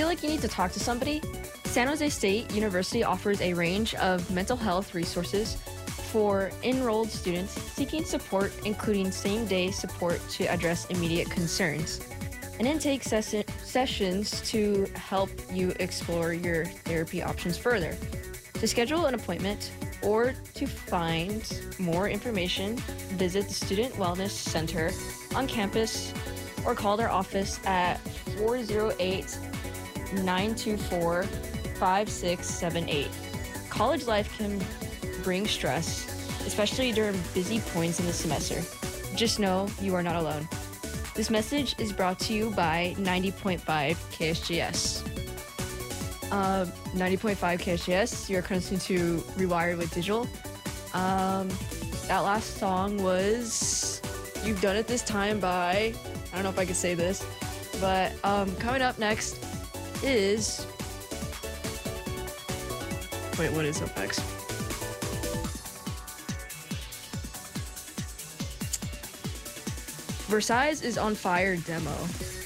Feel like you need to talk to somebody? San Jose State University offers a range of mental health resources for enrolled students seeking support, including same-day support to address immediate concerns, and intake sessions to help you explore your therapy options further. To schedule an appointment or to find more information, visit the Student Wellness Center on campus or call their office at 408 924 5678. College life can bring stress, especially during busy points in the semester. Just know you are not alone. This message is brought to you by 90.5 KSGS. 90.5 KSGS, you're listening to Rewired with Digital. That last song was You've Done It This Time by, I don't know if I can say this, but coming up next is, wait, what is up next? Versailles is on Fire demo.